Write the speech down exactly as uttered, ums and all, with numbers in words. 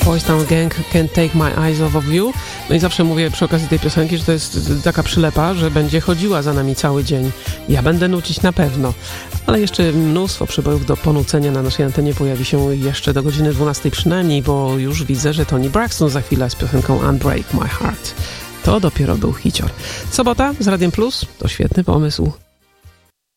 Boys Town Gang, Can't Take My Eyes Off of You. No i zawsze mówię przy okazji tej piosenki, że to jest taka przylepa, że będzie chodziła za nami cały dzień. Ja będę nucić na pewno. Ale jeszcze mnóstwo przybojów do ponucenia na naszej antenie pojawi się jeszcze do godziny dwunastej przynajmniej, bo już widzę, że Toni Braxton za chwilę z piosenką Unbreak My Heart. To dopiero był hicior. Sobota z Radiem Plus to świetny pomysł.